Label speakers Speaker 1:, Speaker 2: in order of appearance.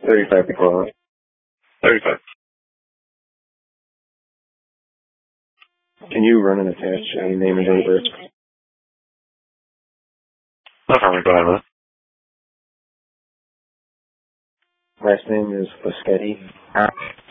Speaker 1: 35 people.
Speaker 2: 35.
Speaker 1: Can you run and attach a name and date of birth?
Speaker 2: No problem, go ahead with it.
Speaker 1: Last name is Boschetti.